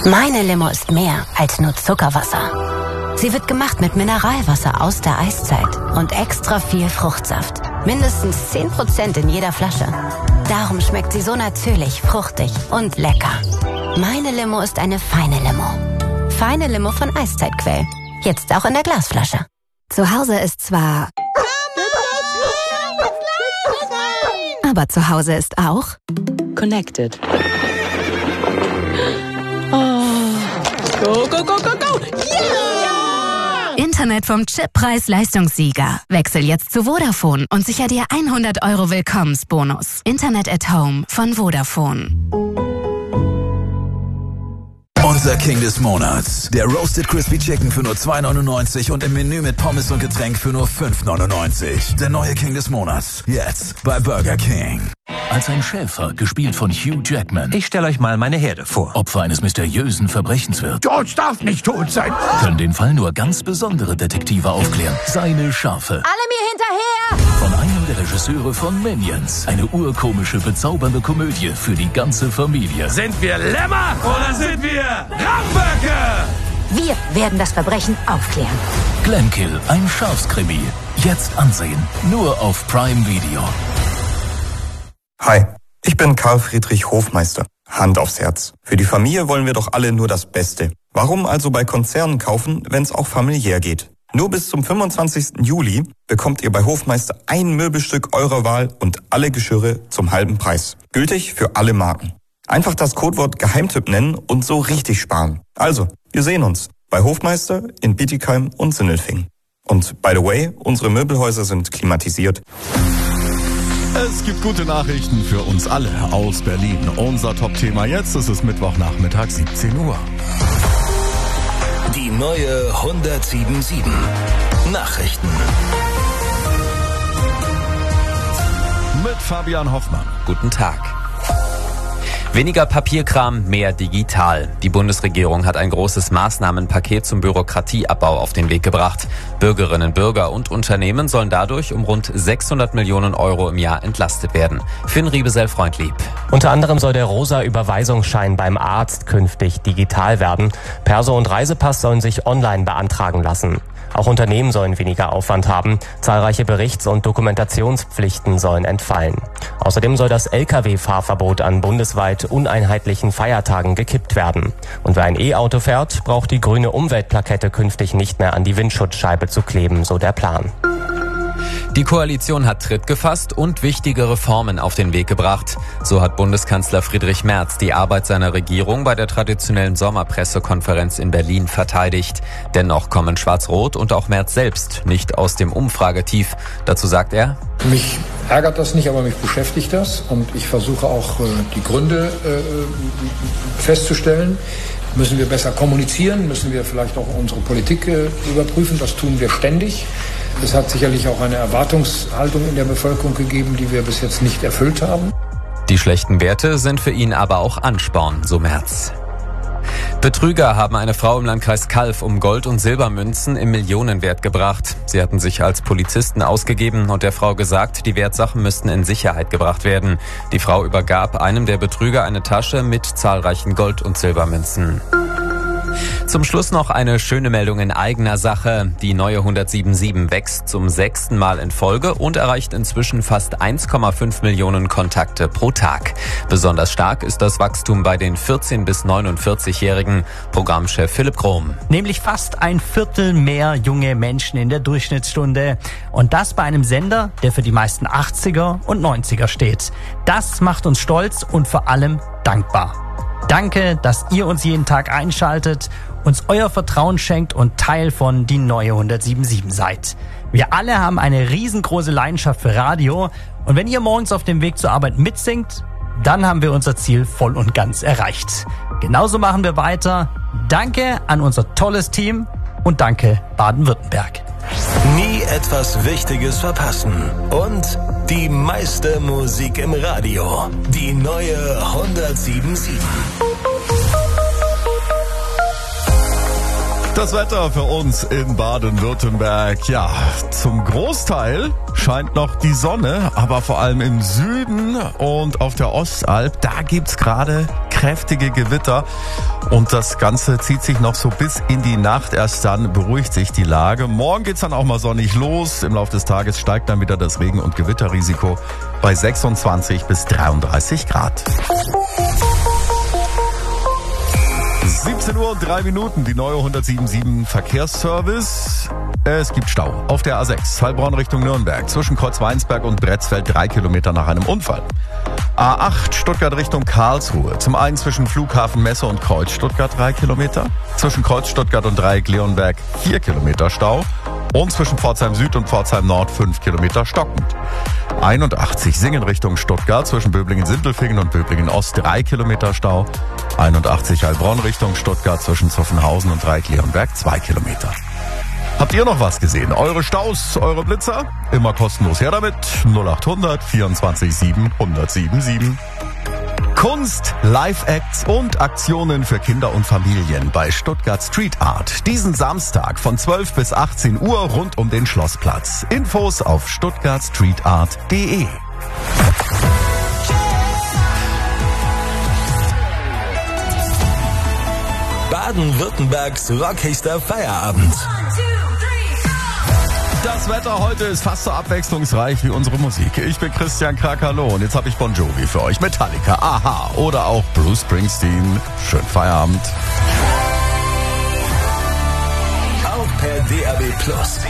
Meine Limo ist mehr als nur Zuckerwasser. Sie wird gemacht mit Mineralwasser aus der Eiszeit und extra viel Fruchtsaft. Mindestens 10% in jeder Flasche. Darum schmeckt sie so natürlich, fruchtig und lecker. Meine Limo ist eine feine Limo. Feine Limo von Eiszeitquell. Jetzt auch in der Glasflasche. Zu Hause ist zwar... Aber zu Hause ist auch... Connected. Oh. Go, go, go, go, go! Yeah! Internet vom Chip Preis-Leistungssieger. Wechsel jetzt zu Vodafone und sicher dir 100 € Willkommensbonus. Internet at Home von Vodafone. Unser King des Monats. Der Roasted Crispy Chicken für nur 2,99 und im Menü mit Pommes und Getränk für nur 5,99. Der neue King des Monats. Jetzt bei Burger King. Als ein Schäfer, gespielt von Hugh Jackman. Ich stelle euch mal meine Herde vor. Opfer eines mysteriösen Verbrechens wird. George darf nicht tot sein. Können den Fall nur ganz besondere Detektive aufklären. Seine Schafe. Alle mir hinterher! Von einem der Regisseure von Minions. Eine urkomische, bezaubernde Komödie für die ganze Familie. Sind wir Lämmer oder sind wir Ramböcke? Wir werden das Verbrechen aufklären. Glenkill, ein Schafskrimi. Jetzt ansehen. Nur auf Prime Video. Hi, ich bin Karl Friedrich Hofmeister. Hand aufs Herz. Für die Familie wollen wir doch alle nur das Beste. Warum also bei Konzernen kaufen, wenn es auch familiär geht? Nur bis zum 25. Juli bekommt ihr bei Hofmeister ein Möbelstück eurer Wahl und alle Geschirre zum halben Preis. Gültig für alle Marken. Einfach das Codewort Geheimtipp nennen und so richtig sparen. Also, wir sehen uns bei Hofmeister in Bietigheim und Sindelfingen. Und by the way, unsere Möbelhäuser sind klimatisiert. Es gibt gute Nachrichten für uns alle aus Berlin. Unser Top-Thema jetzt, es ist Mittwochnachmittag, 17 Uhr. Die neue 107.7 Nachrichten. Mit Fabian Hoffmann. Guten Tag. Weniger Papierkram, mehr digital. Die Bundesregierung hat ein großes Maßnahmenpaket zum Bürokratieabbau auf den Weg gebracht. Bürgerinnen, Bürger und Unternehmen sollen dadurch um rund 600 Millionen € im Jahr entlastet werden. Finn Riebesell-Freundlieb. Unter anderem soll der rosa Überweisungsschein beim Arzt künftig digital werden. Perso und Reisepass sollen sich online beantragen lassen. Auch Unternehmen sollen weniger Aufwand haben. Zahlreiche Berichts- und Dokumentationspflichten sollen entfallen. Außerdem soll das Lkw-Fahrverbot an bundesweit uneinheitlichen Feiertagen gekippt werden. Und wer ein E-Auto fährt, braucht die grüne Umweltplakette künftig nicht mehr an die Windschutzscheibe zu kleben, so der Plan. Die Koalition hat Tritt gefasst und wichtige Reformen auf den Weg gebracht. So hat Bundeskanzler Friedrich Merz die Arbeit seiner Regierung bei der traditionellen Sommerpressekonferenz in Berlin verteidigt. Dennoch kommen Schwarz-Rot und auch Merz selbst nicht aus dem Umfragetief. Dazu sagt er: Mich ärgert das nicht, aber mich beschäftigt das. Und ich versuche auch die Gründe festzustellen. Müssen wir besser kommunizieren? Müssen wir vielleicht auch unsere Politik überprüfen? Das tun wir ständig. Es hat sicherlich auch eine Erwartungshaltung in der Bevölkerung gegeben, die wir bis jetzt nicht erfüllt haben. Die schlechten Werte sind für ihn aber auch Ansporn, so Merz. Betrüger haben eine Frau im Landkreis Calw um Gold- und Silbermünzen im Millionenwert gebracht. Sie hatten sich als Polizisten ausgegeben und der Frau gesagt, die Wertsachen müssten in Sicherheit gebracht werden. Die Frau übergab einem der Betrüger eine Tasche mit zahlreichen Gold- und Silbermünzen. Zum Schluss noch eine schöne Meldung in eigener Sache. Die neue 107.7 wächst zum 6. Mal in Folge und erreicht inzwischen fast 1,5 Millionen Kontakte pro Tag. Besonders stark ist das Wachstum bei den 14- bis 49-Jährigen. Programmchef Philipp Krom. Nämlich fast ein Viertel mehr junge Menschen in der Durchschnittsstunde. Und das bei einem Sender, der für die meisten 80er und 90er steht. Das macht uns stolz und vor allem dankbar. Danke, dass ihr uns jeden Tag einschaltet, uns euer Vertrauen schenkt und Teil von die neue 107.7 seid. Wir alle haben eine riesengroße Leidenschaft für Radio und wenn ihr morgens auf dem Weg zur Arbeit mitsingt, dann haben wir unser Ziel voll und ganz erreicht. Genauso machen wir weiter. Danke an unser tolles Team und danke Baden-Württemberg. Nie etwas Wichtiges verpassen. Und die meiste Musik im Radio. Die neue 107.7. Das Wetter für uns in Baden-Württemberg. Ja, zum Großteil scheint noch die Sonne, aber vor allem im Süden und auf der Ostalb, da gibt's gerade kräftige Gewitter und das Ganze zieht sich noch so bis in die Nacht. Erst dann beruhigt sich die Lage. Morgen geht's dann auch mal sonnig los. Im Laufe des Tages steigt dann wieder das Regen- und Gewitterrisiko bei 26 bis 33 Grad. 17 Uhr und 3 Minuten, die neue 107.7 Verkehrsservice. Es gibt Stau auf der A6, Heilbronn Richtung Nürnberg, zwischen Kreuzweinsberg und Bretzfeld 3 Kilometer nach einem Unfall. A8 Stuttgart Richtung Karlsruhe, zum einen zwischen Flughafen Messe und Kreuz Stuttgart 3 Kilometer, zwischen Kreuz Stuttgart und Dreieck Leonberg 4 Kilometer Stau und zwischen Pforzheim Süd und Pforzheim Nord 5 Kilometer stockend. 81 Singen Richtung Stuttgart, zwischen Böblingen-Sindelfingen und Böblingen-Ost 3 Kilometer Stau. 81 Heilbronn Richtung Stuttgart, zwischen Zoffenhausen und Dreieck Leonberg 2 Kilometer. Habt ihr noch was gesehen? Eure Staus, eure Blitzer? Immer kostenlos her damit. 0800 24 7 1077. Kunst, Live-Acts und Aktionen für Kinder und Familien bei Stuttgart Street Art. Diesen Samstag von 12 bis 18 Uhr rund um den Schlossplatz. Infos auf stuttgartstreetart.de. Baden-Württembergs rockigster Feierabend. Das Wetter heute ist fast so abwechslungsreich wie unsere Musik. Ich bin Christian Krakalow und jetzt habe ich Bon Jovi für euch. Metallica, Aha oder auch Bruce Springsteen. Schönen Feierabend. Auch per DAB+.